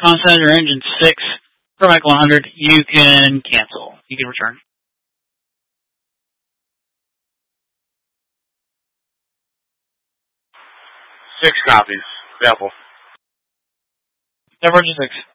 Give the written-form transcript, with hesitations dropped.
Constantine or engine 6, Carmack 100, you can cancel. You can return. 6 copies. Apple. Divergent 6.